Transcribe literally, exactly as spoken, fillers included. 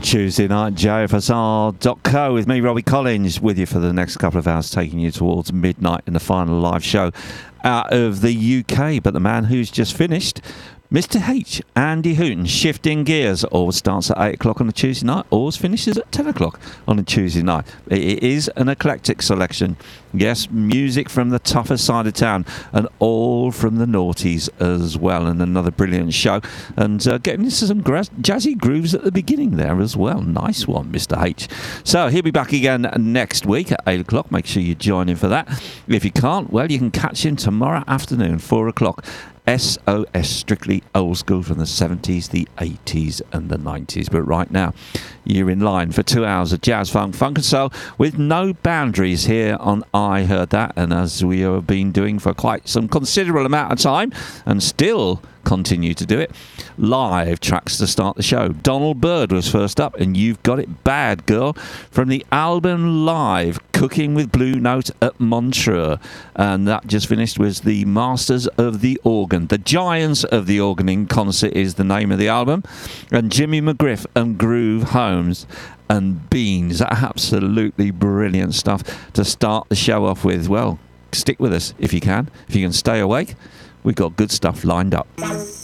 Tuesday night, j f s r dot co with me, Robbie Collins, with you for the next couple of hours, taking you towards midnight in the final live show out of the U K. But the man who's just finished, Mister H, Andy Hooton, shifting gears. Always starts at eight o'clock on a Tuesday night, always finishes at ten o'clock on a Tuesday night. It is an eclectic selection. Yes, music from the tougher side of town and all from the noughties as well. And another brilliant show. And uh, getting into some gra- jazzy grooves at the beginning there as well. Nice one, Mister H. So he'll be back again next week at eight o'clock. Make sure you join in for that. If you can't, well, you can catch him tomorrow afternoon, four o'clock. S O S, strictly old school from the seventies, the eighties and the nineties. But right now, you're in line for two hours of jazz, funk, funk and soul with no boundaries here on I Heard That. And as we have been doing for quite some considerable amount of time and still continue to do it, live tracks to start the show. Donald Byrd was first up, and You've Got It Bad, Girl, from the album Live, Cooking with Blue Note at Montreux. And that just finished was the Masters of the Organ. The Giants of the Organ in Concert is the name of the album. And Jimmy McGriff and Groove Holmes and Beans. Absolutely brilliant stuff to start the show off with. Well, stick with us if you can. If you can stay awake, we've got good stuff lined up.